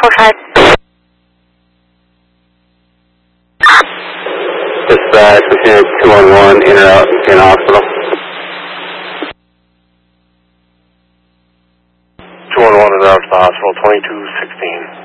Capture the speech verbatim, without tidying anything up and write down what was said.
Okay. Dispatch, we see two one one in or out in hospital. two one one in or out to the hospital, twenty-two sixteen.